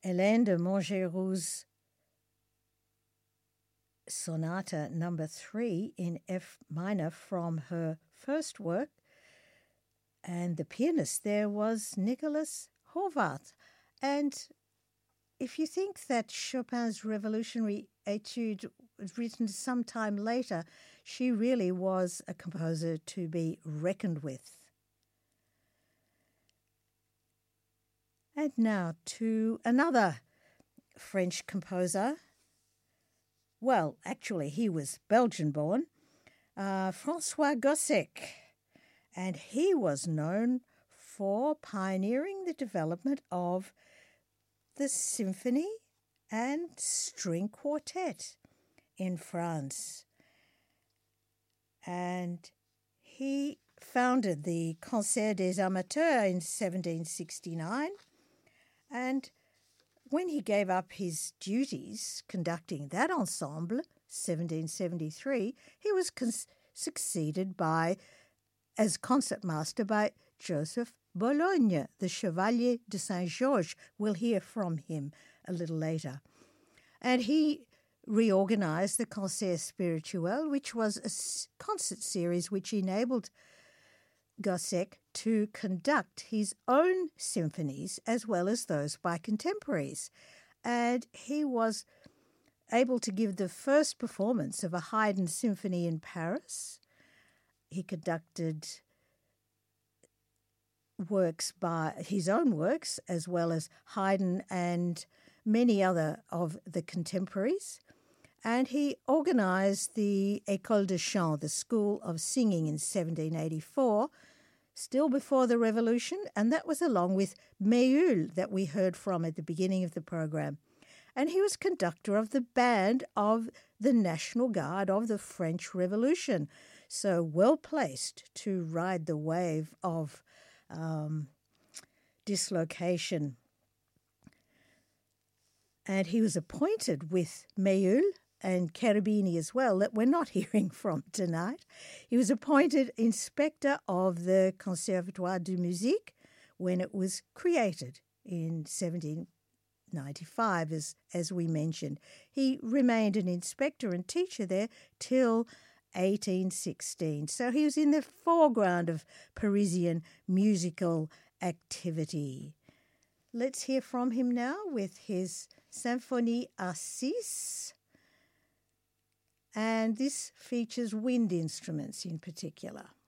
Hélène de Montgeroux's Sonata Number 3 in F minor from her first work, and the pianist there was Nicholas Horvath. And if you think that Chopin's Revolutionary Etude was written some time later, she really was a composer to be reckoned with. And now to another French composer. Well, actually, he was Belgian-born, François Gossec, and he was known for pioneering the development of the symphony and string quartet in France. And he founded the Concert des Amateurs in 1769, and when he gave up his duties conducting that ensemble, 1773, he was succeeded as concertmaster by Joseph Bologne, the Chevalier de Saint-Georges. We'll hear from him a little later. And he reorganized the Concert Spirituel, which was a concert series which enabled Gossec to conduct his own symphonies as well as those by contemporaries. And he was able to give the first performance of a Haydn symphony in Paris. He conducted works by his own works as well as Haydn and many other of the contemporaries. And he organized the École de Chant, the School of Singing, in 1784, still before the Revolution, and that was along with Méhul that we heard from at the beginning of the program. And he was conductor of the band of the National Guard of the French Revolution, so well placed to ride the wave of dislocation. And he was appointed with Méhul and Cherubini as well, that we're not hearing from tonight. He was appointed inspector of the Conservatoire de Musique when it was created in 1795, as we mentioned. He remained an inspector and teacher there till 1816. So he was in the foreground of Parisian musical activity. Let's hear from him now with his Symphonie à Six. And this features wind instruments in particular.